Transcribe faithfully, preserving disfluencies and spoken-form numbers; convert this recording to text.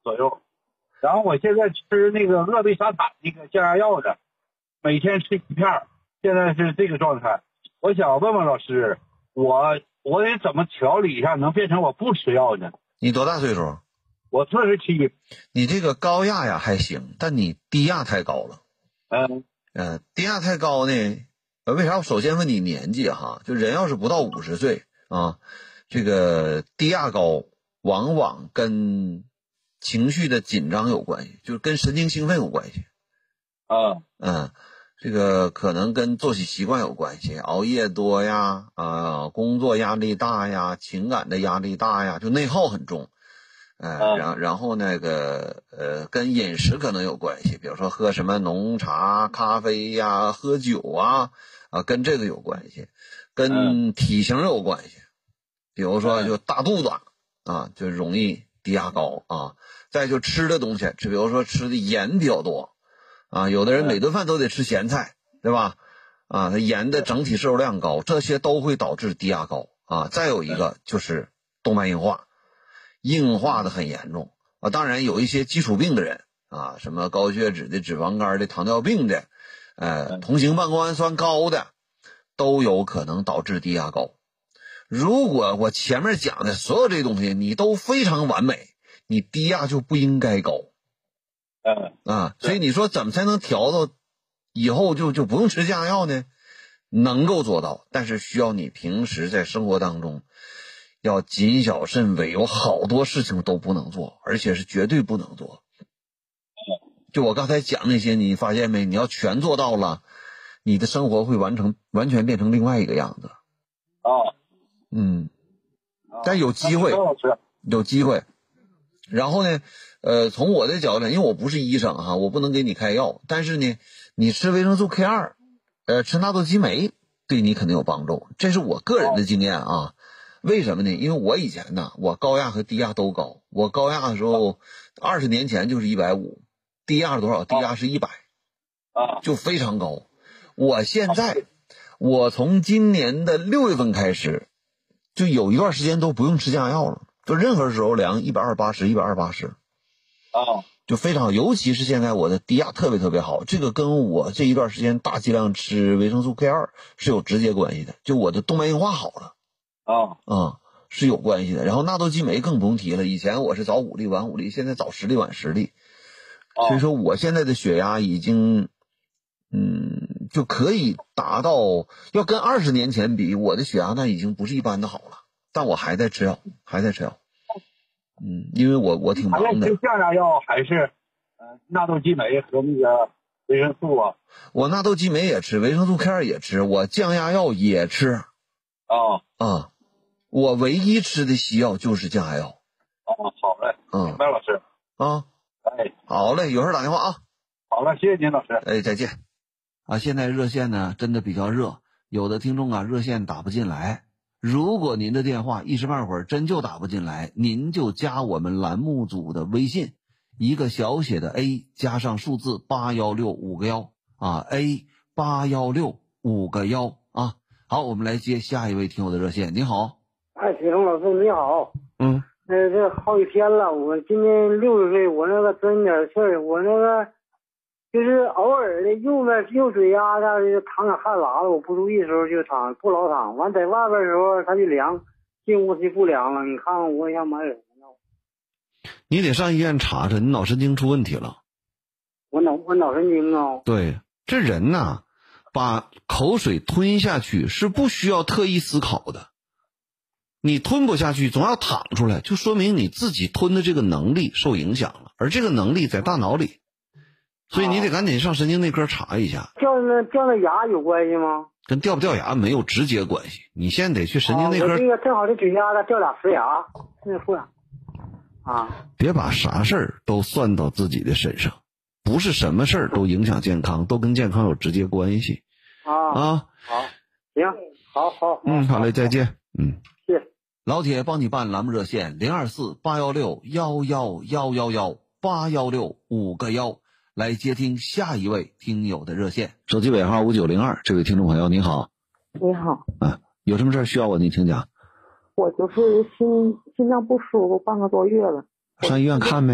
左右。然后我现在吃那个鄂贝沙坦那个降压药的，每天吃一片，现在是这个状态。我想问问老师，我我得怎么调理一下，能变成我不吃药呢？ 你多大岁数？ 我四十七。 你这个高压呀还行，但你低压太高了。 嗯。 呃，低压太高呢，呃，为啥我首先问你年纪哈？就人要是不到五十岁啊，这个低压高往往跟情绪的紧张有关系，就是跟神经兴奋有关系。 啊。 嗯，这个可能跟作息习惯有关系，熬夜多呀，啊，工作压力大呀，情感的压力大呀，就内耗很重。呃，然然后那个呃，跟饮食可能有关系，比如说喝什么浓茶、咖啡呀，喝酒啊，啊，跟这个有关系，跟体型有关系，比如说就大肚子啊，就容易低压高啊。再就吃的东西，就比如说吃的盐比较多啊，有的人每顿饭都得吃咸菜，对吧？啊，它盐的整体摄入量高，这些都会导致低压高啊。再有一个就是动脉硬化。硬化的很严重啊，当然有一些基础病的人啊，什么高血脂的、脂肪肝的、糖尿病的，呃，同型半胱氨酸高的，都有可能导致低压高。如果我前面讲的所有这些东西你都非常完美，你低压就不应该高。 嗯啊，所以你说怎么才能调到以后就就不用吃降压药呢？能够做到，但是需要你平时在生活当中要谨小慎微，有好多事情都不能做，而且是绝对不能做。就我刚才讲那些，你发现没？你要全做到了，你的生活会完成完全变成另外一个样子。 啊， 嗯，但有机会，有机会。然后呢，呃，从我的角度，因为我不是医生哈，我不能给你开药，但是呢，你吃维生素 K 二，呃，吃纳豆激酶对你肯定有帮助，这是我个人的经验啊。为什么呢？因为我以前呢，我高压和低压都高。我高压的时候，二十年前就是一百五，低压是多少？低压是一百， 啊， 就非常高。我现在，我从今年的六月份开始，就有一段时间都不用吃降压药了，就任何时候量一百二八十，一百二八十， 啊， 就非常好。尤其是现在我的低压特别特别好，这个跟我这一段时间大剂量吃维生素 K 二是有直接关系的，就我的动脉硬化好了。 啊， 嗯，是有关系的。然后纳豆激酶更不用提了，以前我是早五粒晚五粒，现在早十粒晚十粒，所以说我现在的血压已经，嗯，就可以达到，要跟二十年前比，我的血压那已经不是一般的好了，但我还在吃药，还在吃药。嗯，因为我我挺忙的。 是降压药还是呃纳豆激酶和那个维生素啊？ 我纳豆激酶也吃，维生素 K 二也吃，我降压药也吃。 啊啊。我唯一吃的西药就是降压药。 哦，好嘞， 嗯， 明白老师。 啊， 哎， 好嘞，有事打电话啊。 好了，谢谢您老师。 哎，再见。啊，现在热线呢真的比较热，有的听众啊热线打不进来。如果您的电话一时半会儿真就打不进来，您就加我们栏目组的微信，一个小写的 A 加上数字八幺六五个幺啊 ，A 八幺六五个幺啊。好，我们来接下一位听友的热线。您好。 哎，铁龙老师你好。 嗯。 呃，这好几天了，我今年六十岁，我那个真点事儿，我那个就是偶尔的右面右嘴丫子淌点汗喇子，我不注意的时候就淌，不老淌，完在外边的时候它就凉，进屋就不凉了。你看看我想买点什么药？ 你得上医院查查，你脑神经出问题了。 我脑我脑神经啊。 对，这人呐，把口水吞下去是不需要特意思考的。你吞不下去，总要淌出来，就说明你自己吞的这个能力受影响了，而这个能力在大脑里，所以你得赶紧上神经内科查一下。 掉那掉那牙有关系吗？ 跟掉不掉牙没有直接关系，你现在得去神经内科。 啊、我这个正好这嘴丫子掉俩瓷牙，那副啊。 别把啥事儿都算到自己的身上，不是什么事儿都影响健康，都跟健康有直接关系。 啊啊， 好，行，好好， 嗯，好嘞，再见，嗯。 老铁帮你办栏目热线零二四八幺六幺幺幺幺幺八幺六五个幺，来接听下一位听友的热线。 手机尾号五九零二，这位听众朋友你好。 你好。 啊，有什么事儿需要我你请讲。 我就是心心脏不舒服半个多月了。 上医院看没？